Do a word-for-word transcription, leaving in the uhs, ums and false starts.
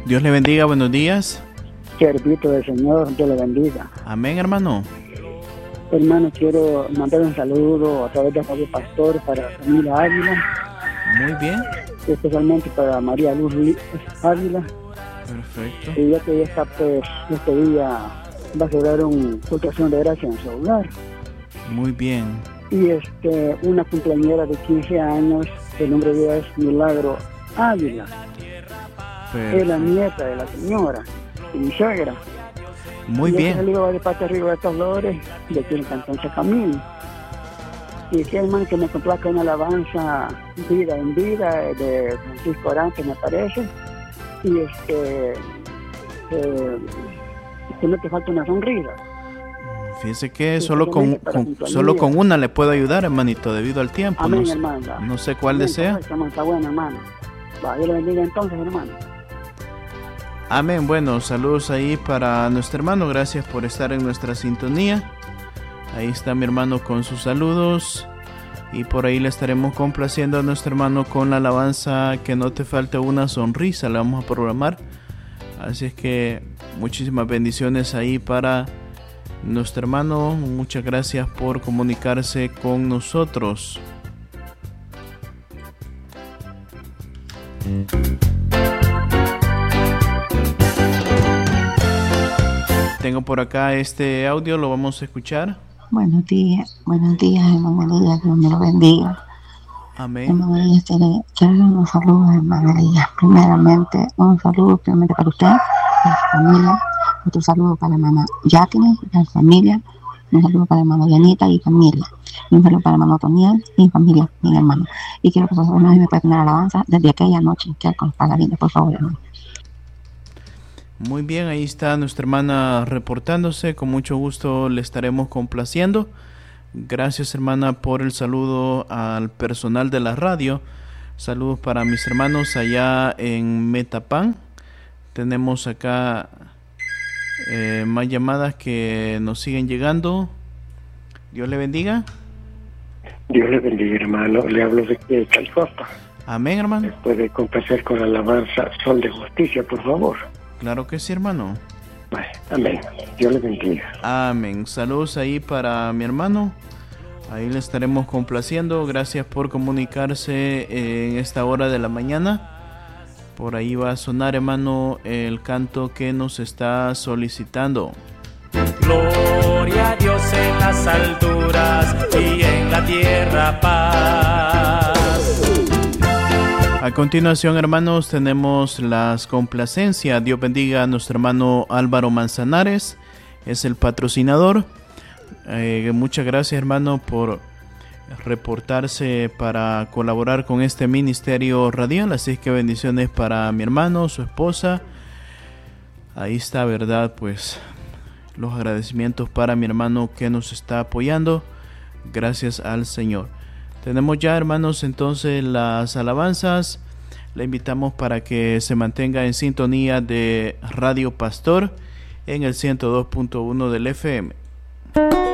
Dios le bendiga, buenos días. Servito del Señor, Dios le bendiga. Amén, hermano. Hermano, quiero mandar un saludo a través de Radio Pastor para la familia Ávila. Muy bien. Especialmente para María Luz Ávila. Perfecto. Y ya que ella está, pues, este día va a celebrar una cultuación de gracia en su hogar. Muy bien. Y este, una cumpleañera de quince años, el nombre de ella es Milagro Ávila. Perfecto. Es la nieta de la señora, y mi suegra. Muy y bien. Y va de parte arriba de Flores, de aquí en Cantón Chacamín. Y que hermano que me complaca una alabanza Vida en Vida de Francisco Arantes, me parece. Y este, eh, que no te falta una sonrisa. Fíjese que Sí, solo con, con solo con una le puedo ayudar, hermanito, debido al tiempo. Amén, no, hermano. No sé cuál Amén, desea. correcto, está bueno, hermano. Va, Dios le bendiga entonces, hermano. Amén. Bueno, saludos ahí para nuestro hermano. Gracias por estar en nuestra sintonía. Ahí está mi hermano con sus saludos. Y por ahí le estaremos complaciendo a nuestro hermano con la alabanza Que no te falte una sonrisa. La vamos a programar. Así es que muchísimas bendiciones ahí para nuestro hermano. Muchas gracias por comunicarse con nosotros. Tengo por acá este audio, lo vamos a escuchar. Buenos días, buenos días, hermano Elías, Dios me lo bendiga. Amén. Hermano Elías, quiero darle unos saludos, hermano Elías. Primeramente, un saludo primeramente para usted, para su familia. Otro saludo para la mamá Jacqueline, para su familia. Un saludo para la mamá Yanita y familia. Y un saludo para el hermano Toniel y familia, mi hermano. Y quiero que por favor no me pueda tener alabanza desde aquella noche que con los pagarines, por favor, hermano. Muy bien, ahí está nuestra hermana reportándose. Con mucho gusto le estaremos complaciendo. Gracias, hermana, por el saludo al personal de la radio. Saludos para mis hermanos allá en Metapán. Tenemos acá eh, más llamadas que nos siguen llegando. Dios le bendiga. Dios le bendiga, hermano. Le hablo de Calcosta. Amén, hermano. Puede complacer con la alabanza Sol de Justicia, por favor. Claro que sí, hermano. Amén. Dios le bendiga. Amén. Saludos ahí para mi hermano. Ahí le estaremos complaciendo. Gracias por comunicarse en esta hora de la mañana. Por ahí va a sonar, hermano, el canto que nos está solicitando. Gloria a Dios en las alturas y en la tierra paz. A continuación, hermanos, tenemos las complacencias. Dios bendiga a nuestro hermano Álvaro Manzanares, es el patrocinador. Eh, muchas gracias, hermano, por reportarse para colaborar con este ministerio radial. Así que bendiciones para mi hermano, su esposa. Ahí está, verdad, pues los agradecimientos para mi hermano que nos está apoyando. Gracias al Señor. Tenemos ya, hermanos, entonces las alabanzas. Le invitamos para que se mantenga en sintonía de Radio Pastor en el ciento dos punto uno del F M.